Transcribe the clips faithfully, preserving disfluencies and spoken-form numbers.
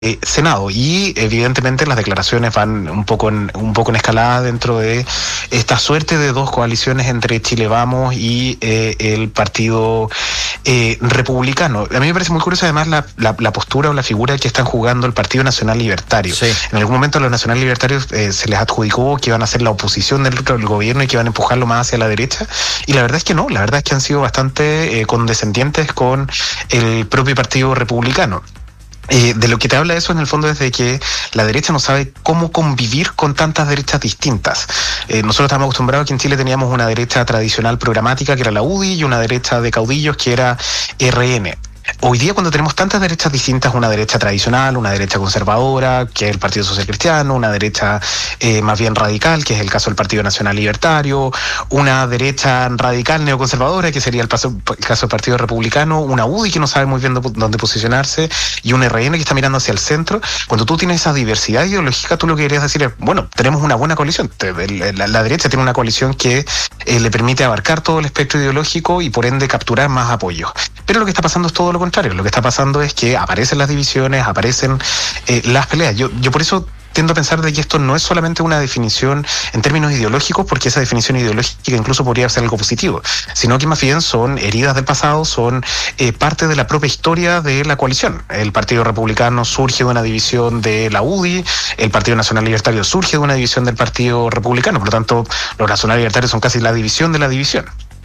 Eh, Senado, y evidentemente las declaraciones van un poco en, un poco en escalada dentro de esta suerte de dos coaliciones entre Chile Vamos y eh, el Partido eh, Republicano. A mí me parece muy curioso además la, la, la postura o la figura que están jugando el Partido Nacional Libertario. Sí. En algún momento a los Nacional Libertarios eh, se les adjudicó que iban a ser la oposición del, del gobierno y que iban a empujarlo más hacia la derecha, y la verdad es que no, la verdad es que han sido bastante eh, condescendientes con el propio Partido Republicano. Eh, de lo que te habla eso en el fondo es de que la derecha no sabe cómo convivir con tantas derechas distintas. Eh, nosotros estamos acostumbrados que en Chile teníamos una derecha tradicional programática que era la U D I y una derecha de caudillos que era R N. Hoy día, cuando tenemos tantas derechas distintas, una derecha tradicional, una derecha conservadora, que es el Partido Social Cristiano, una derecha eh, más bien radical, que es el caso del Partido Nacional Libertario, una derecha radical neoconservadora, que sería el, paso, el caso del Partido Republicano, una U D I que no sabe muy bien dónde posicionarse, y un R N que está mirando hacia el centro. Cuando tú tienes esa diversidad ideológica, tú lo que querías decir es, bueno, tenemos una buena coalición. La, la derecha tiene una coalición que eh, le permite abarcar todo el espectro ideológico y por ende capturar más apoyos. Pero lo que está pasando es todo lo contrario. Lo que está pasando es que aparecen las divisiones, aparecen eh, las peleas. Yo, yo por eso tiendo a pensar de que esto no es solamente una definición en términos ideológicos, porque esa definición ideológica incluso podría ser algo positivo, sino que más bien son heridas del pasado, son eh, parte de la propia historia de la coalición. El Partido Republicano surge de una división de la U D I, el Partido Nacional Libertario surge de una división del Partido Republicano, por lo tanto los Nacional Libertarios son casi la división de la división.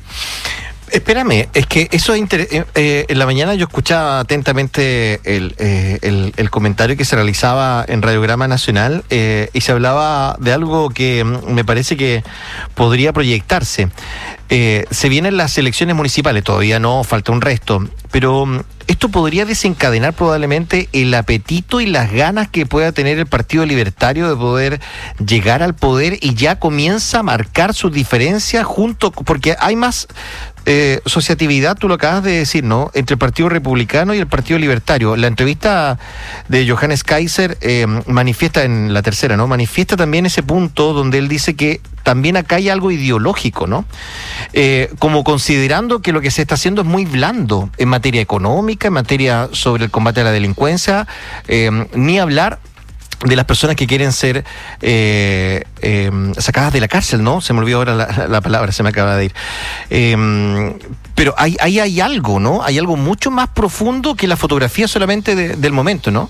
Espérame, es que eso es inter- eh, en la mañana yo escuchaba atentamente el, eh, el, el comentario que se realizaba en Radiograma Nacional eh, y se hablaba de algo que me parece que podría proyectarse. Eh, se vienen las elecciones municipales, todavía no, falta un resto, pero esto podría desencadenar probablemente el apetito y las ganas que pueda tener el Partido Libertario de poder llegar al poder, y ya comienza a marcar sus diferencias junto, porque hay más eh, asociatividad, tú lo acabas de decir, ¿no?, entre el Partido Republicano y el Partido Libertario. La entrevista de Johannes Kaiser eh, manifiesta en la tercera, ¿no?, manifiesta también ese punto donde él dice que también acá hay algo ideológico, ¿no? Eh, como considerando que lo que se está haciendo es muy blando en materia económica, en materia sobre el combate a la delincuencia, eh, ni hablar de las personas que quieren ser eh, eh, sacadas de la cárcel, ¿no? Se me olvidó ahora la, la palabra, se me acaba de ir. Eh, pero ahí hay, hay algo, ¿no? Hay algo mucho más profundo que la fotografía solamente de, del momento, ¿no?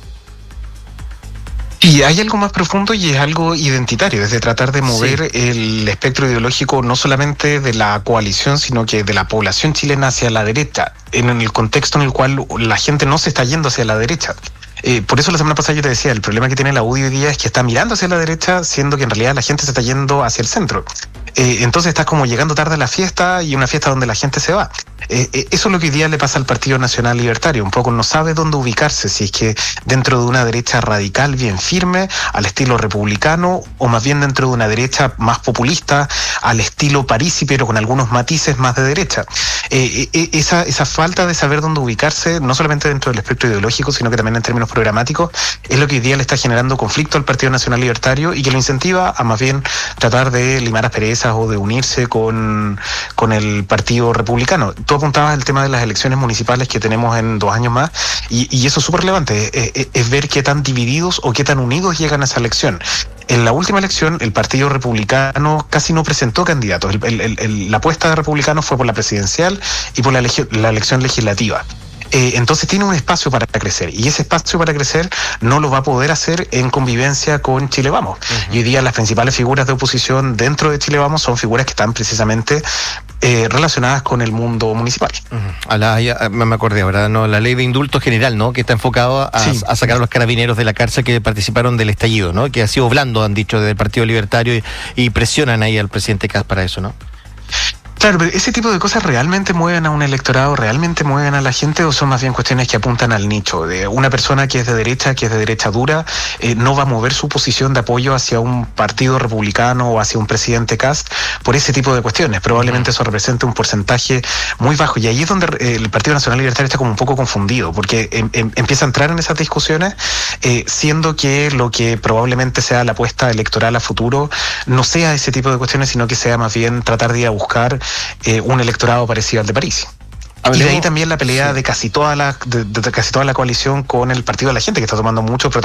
Y hay algo más profundo y es algo identitario, es de tratar de mover sí. el espectro ideológico no solamente de la coalición, sino que de la población chilena hacia la derecha, en el contexto en el cual la gente no se está yendo hacia la derecha. Eh, por eso la semana pasada yo te decía, el problema que tiene la U D I hoy día es que está mirando hacia la derecha, siendo que en realidad la gente se está yendo hacia el centro. Eh, entonces estás como llegando tarde a la fiesta, y una fiesta donde la gente se va. Eh, eh, eso es lo que hoy día le pasa al Partido Nacional Libertario, un poco no sabe dónde ubicarse, si es que dentro de una derecha radical bien firme, al estilo republicano, o más bien dentro de una derecha más populista, al estilo Parisi, pero con algunos matices más de derecha. Eh, eh, esa, esa falta de saber dónde ubicarse, no solamente dentro del espectro ideológico, sino que también en términos programáticos, es lo que hoy día le está generando conflicto al Partido Nacional Libertario y que lo incentiva a más bien tratar de limar asperezas o de unirse con, con el Partido Republicano. Tú apuntabas al tema de las elecciones municipales que tenemos en dos años más, y, y eso es súper relevante, es, es, es ver qué tan divididos o qué tan unidos llegan a esa elección. En la última elección, el Partido Republicano casi no presentó candidatos. El, el, el, la apuesta de republicanos fue por la presidencial y por la, legi- la elección legislativa. Eh, entonces tiene un espacio para crecer, y ese espacio para crecer no lo va a poder hacer en convivencia con Chile Vamos. Uh-huh. Y hoy día las principales figuras de oposición dentro de Chile Vamos son figuras que están precisamente eh, relacionadas con el mundo municipal. Uh-huh. A la, ya, me acordé ahora, ¿no? La ley de indulto general, ¿no?, que está enfocado a, sí. a sacar a los carabineros de la cárcel que participaron del estallido, ¿no?, que ha sido blando, han dicho, del Partido Libertario, y, y presionan ahí al presidente Kast para eso, ¿no? Claro, pero ese tipo de cosas realmente mueven a un electorado, realmente mueven a la gente, o son más bien cuestiones que apuntan al nicho. De una persona que es de derecha, que es de derecha dura, eh, no va a mover su posición de apoyo hacia un partido republicano o hacia un presidente Kast por ese tipo de cuestiones. Probablemente eso represente un porcentaje muy bajo, y ahí es donde eh, el Partido Nacional Libertario está como un poco confundido, porque em, em, empieza a entrar en esas discusiones, eh, siendo que lo que probablemente sea la apuesta electoral a futuro no sea ese tipo de cuestiones, sino que sea más bien tratar de ir a buscar Eh, un electorado parecido al de París. Hablemos, y de ahí también la pelea sí. de casi toda la de, de casi toda la coalición con el Partido de la Gente, que está tomando mucho